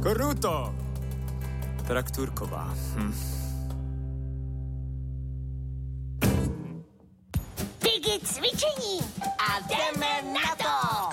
Bruto! Traktůrková. Digi cvičení a jdeme na to!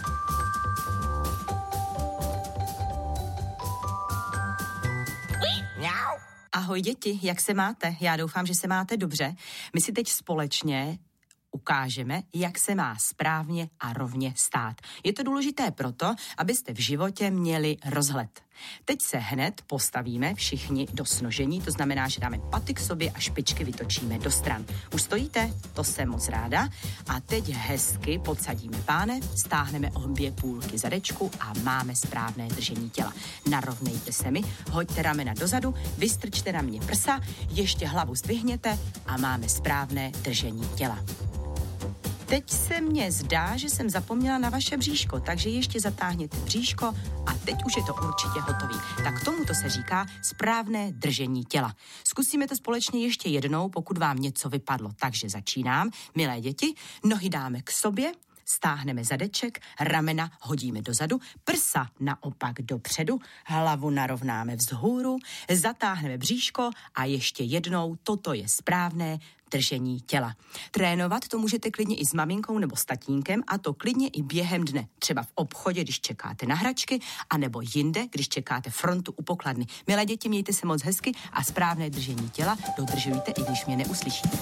Ahoj děti, jak se máte? Já doufám, že se máte dobře. My si teď společně ukážeme, jak se má správně a rovně stát. Je to důležité proto, abyste v životě měli rozhled. Teď se hned postavíme všichni do snožení, to znamená, že dáme paty k sobě a špičky vytočíme do stran. Už stojíte? To jsem moc ráda. A teď hezky podsadíme pánev, stáhneme obě půlky zadečku a máme správné držení těla. Narovnejte se mi, hoďte ramena dozadu, vystrčte na mě prsa, ještě hlavu zdvihněte a máme správné držení těla. Teď se mně zdá, že jsem zapomněla na vaše bříško, takže ještě zatáhněte bříško a teď už je to určitě hotový. Tak tomuto se říká správné držení těla. Zkusíme to společně ještě jednou, pokud vám něco vypadlo. Takže začínám. Milé děti, nohy dáme k sobě, stáhneme zadeček, ramena hodíme dozadu, prsa naopak dopředu, hlavu narovnáme vzhůru, zatáhneme bříško a ještě jednou, toto je správné držení těla. Trénovat to můžete klidně i s maminkou nebo s tatínkem a to klidně i během dne. Třeba v obchodě, když čekáte na hračky, anebo jinde, když čekáte frontu u pokladny. Milé děti, mějte se moc hezky a správné držení těla dodržujte, i když mě neuslyšíte.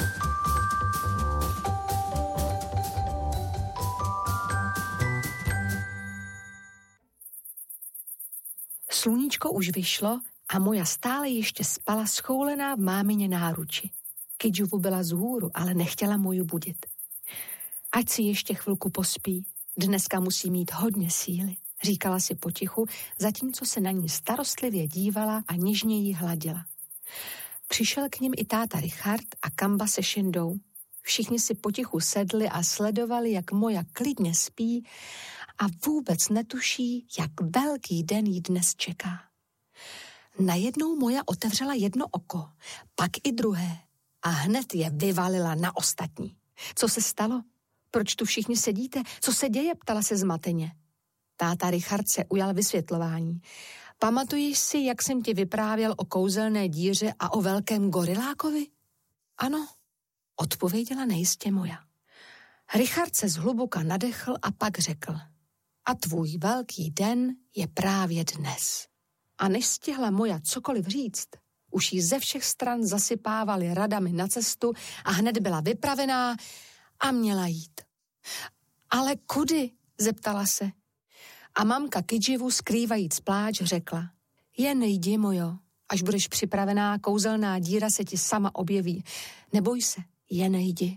Sluníčko už vyšlo a moja stále ještě spala schoulená v mámině náruči. Kidžuvu byla vzhůru, ale nechtěla moju budit. Ať si ještě chvilku pospí, dneska musí mít hodně síly, říkala si potichu, zatímco se na ní starostlivě dívala a něžně jí hladila. Přišel k nim i táta Richard a Kamba se Šindou. Všichni si potichu sedli a sledovali, jak moja klidně spí a vůbec netuší, jak velký den jí dnes čeká. Najednou moja otevřela jedno oko, pak i druhé a hned je vyvalila na ostatní. Co se stalo? Proč tu všichni sedíte? Co se děje? Ptala se zmateně. Táta Richard se ujal vysvětlování. Pamatuješ si, jak jsem ti vyprávěl o kouzelné díře a o velkém gorilákovi? Ano, odpověděla nejistě moja. Richard se zhluboka nadechl a pak řekl. A tvůj velký den je právě dnes. A než stihla moja cokoliv říct, už jí ze všech stran zasypávali radami na cestu a hned byla vypravená a měla jít. Ale kudy? Zeptala se. A mamka Kidživu, skrývajíc pláč, řekla. Jen jdi, mojo, až budeš připravená, kouzelná díra se ti sama objeví. Neboj se, jen jdi.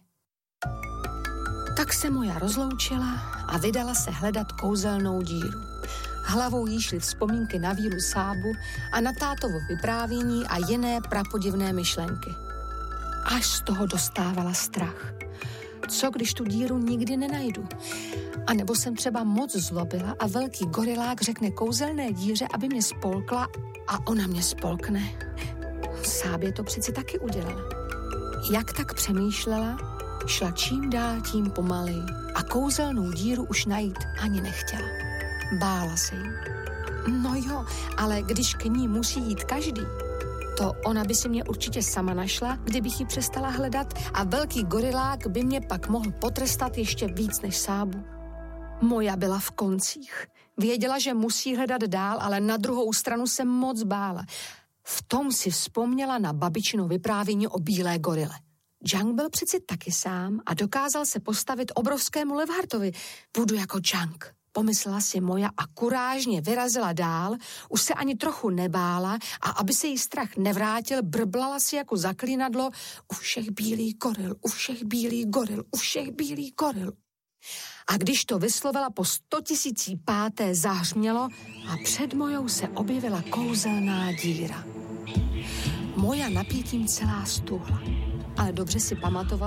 Tak se moja rozloučila a vydala se hledat kouzelnou díru. Hlavou jí šly vzpomínky na víru Sábu a na tátovo vyprávění a jiné prapodivné myšlenky. Až z toho dostávala strach. Co, když tu díru nikdy nenajdu? A nebo jsem třeba moc zlobila a velký gorilák řekne kouzelné díře, aby mě spolkla a ona mě spolkne. Sábě to přeci taky udělala. Jak tak přemýšlela, šla čím dál tím pomaleji a kouzelnou díru už najít ani nechtěla. Bála se jí. No jo, ale když k ní musí jít každý, to ona by si mě určitě sama našla, kdybych ji přestala hledat a velký gorilák by mě pak mohl potrestat ještě víc než Sábu. Moja byla v koncích. Věděla, že musí hledat dál, ale na druhou stranu se moc bála. V tom si vzpomněla na babičino vyprávění o bílé gorile. Džang byl přeci taky sám a dokázal se postavit obrovskému levhartovi. Budu jako Džang, pomyslela si moja a kurážně vyrazila dál, už se ani trochu nebála a aby se jí strach nevrátil, brblala si jako zaklínadlo u všech bílý goril, u všech bílý goril, u všech bílý goril. A když to vyslovila po 100 000. Zahřmělo a před mojou se objevila kouzelná díra. Moja napětím celá stuhla, ale dobře si pamatovala,